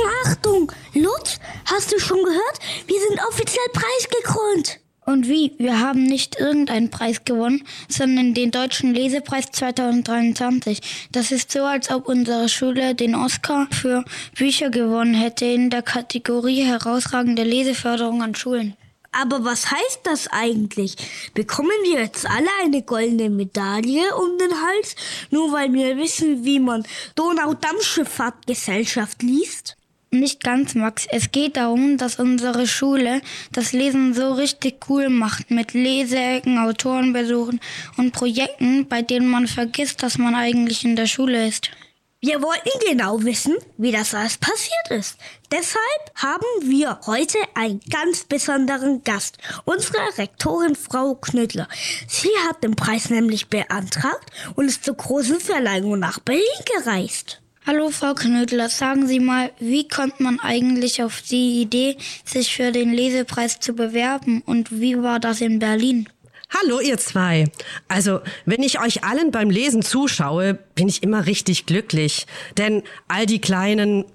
Achtung! Lutz, hast du schon gehört? Wir sind offiziell preisgekrönt. Und wie? Wir haben nicht irgendeinen Preis gewonnen, sondern den Deutschen Lesepreis 2023. Das ist so, als ob unsere Schule den Oscar für Bücher gewonnen hätte in der Kategorie herausragende Leseförderung an Schulen. Aber was heißt das eigentlich? Bekommen wir jetzt alle eine goldene Medaille um den Hals, nur weil wir wissen, wie man Donaudampfschifffahrtgesellschaft liest? Nicht ganz, Max. Es geht darum, dass unsere Schule das Lesen so richtig cool macht mit Leseecken, Autorenbesuchen und Projekten, bei denen man vergisst, dass man eigentlich in der Schule ist. Wir wollten genau wissen, wie das alles passiert ist. Deshalb haben wir heute einen ganz besonderen Gast, unsere Rektorin Frau Knödler. Sie hat den Preis nämlich beantragt und ist zur großen Verleihung nach Berlin gereist. Hallo Frau Knödler, sagen Sie mal, wie kommt man eigentlich auf die Idee, sich für den Lesepreis zu bewerben und wie war das in Berlin? Hallo ihr zwei. Also, wenn ich euch allen beim Lesen zuschaue, bin ich immer richtig glücklich. Denn all die kleinen,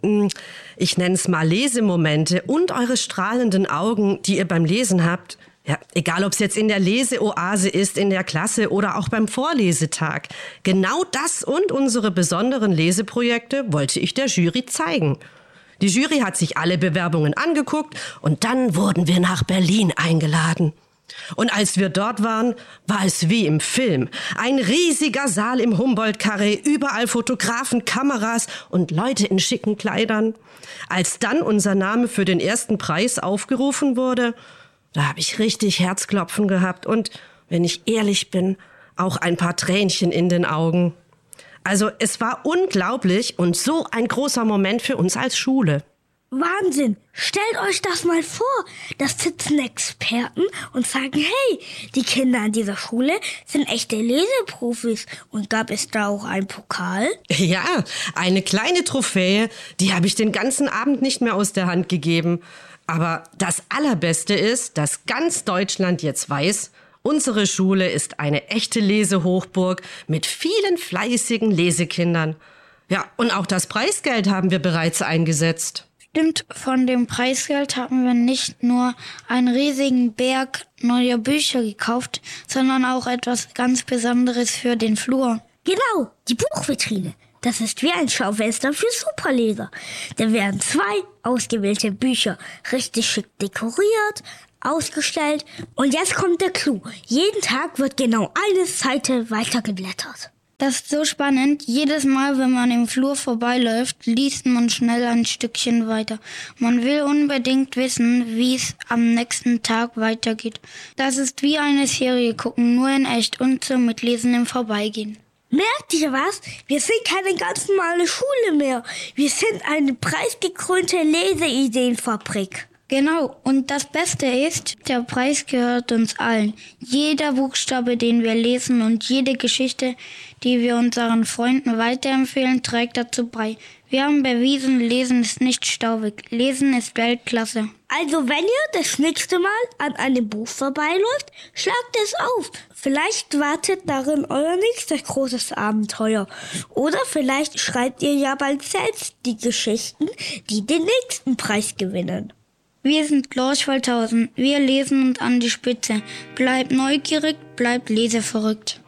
ich nenne es mal Lesemomente und eure strahlenden Augen, die ihr beim Lesen habt, ja, egal ob es jetzt in der Leseoase ist, in der Klasse oder auch beim Vorlesetag. Genau das und unsere besonderen Leseprojekte wollte ich der Jury zeigen. Die Jury hat sich alle Bewerbungen angeguckt und dann wurden wir nach Berlin eingeladen. Und als wir dort waren, war es wie im Film. Ein riesiger Saal im Humboldt-Carré, überall Fotografen, Kameras und Leute in schicken Kleidern. Als dann unser Name für den ersten Preis aufgerufen wurde, da habe ich richtig Herzklopfen gehabt und, wenn ich ehrlich bin, auch ein paar Tränchen in den Augen. Also es war unglaublich und so ein großer Moment für uns als Schule. Wahnsinn! Stellt euch das mal vor. Da sitzen Experten und sagen, hey, die Kinder an dieser Schule sind echte Leseprofis. Und gab es da auch einen Pokal? Ja, eine kleine Trophäe, die habe ich den ganzen Abend nicht mehr aus der Hand gegeben. Aber das Allerbeste ist, dass ganz Deutschland jetzt weiß, unsere Schule ist eine echte Lesehochburg mit vielen fleißigen Lesekindern. Ja, und auch das Preisgeld haben wir bereits eingesetzt. Stimmt, von dem Preisgeld haben wir nicht nur einen riesigen Berg neuer Bücher gekauft, sondern auch etwas ganz Besonderes für den Flur. Genau, die Buchvitrine. Das ist wie ein Schaufenster für Superleser. Da werden 2 ausgewählte Bücher richtig schick dekoriert, ausgestellt. Und jetzt kommt der Clou. Jeden Tag wird genau eine Seite weitergeblättert. Das ist so spannend. Jedes Mal, wenn man im Flur vorbeiläuft, liest man schnell ein Stückchen weiter. Man will unbedingt wissen, wie es am nächsten Tag weitergeht. Das ist wie eine Serie gucken, nur in echt und so mit Lesen im Vorbeigehen. Merkt ihr was? Wir sind keine ganz normale Schule mehr. Wir sind eine preisgekrönte Leseideenfabrik. Genau, und das Beste ist, der Preis gehört uns allen. Jeder Buchstabe, den wir lesen und jede Geschichte, die wir unseren Freunden weiterempfehlen, trägt dazu bei. Wir haben bewiesen, Lesen ist nicht staubig. Lesen ist Weltklasse. Also wenn ihr das nächste Mal an einem Buch vorbeiläuft, schlagt es auf. Vielleicht wartet darin euer nächstes großes Abenteuer. Oder vielleicht schreibt ihr ja bald selbst die Geschichten, die den nächsten Preis gewinnen. Wir sind Lorch Waldhausen. Wir lesen uns an die Spitze. Bleibt neugierig, bleibt leseverrückt.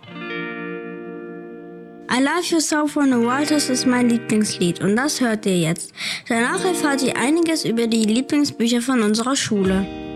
I Love You Song von The Walters ist mein Lieblingslied und das hört ihr jetzt. Danach erfahrt ihr einiges über die Lieblingsbücher von unserer Schule.